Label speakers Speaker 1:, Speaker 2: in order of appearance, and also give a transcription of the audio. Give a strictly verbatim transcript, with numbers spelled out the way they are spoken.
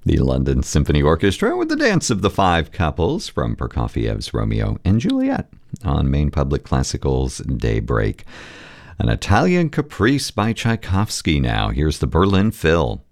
Speaker 1: The London Symphony Orchestra with the Dance of the Five Couples from Prokofiev's Romeo and Juliet on Maine Public Classical's Daybreak. An Italian Caprice by Tchaikovsky now. Here's the Berlin Phil.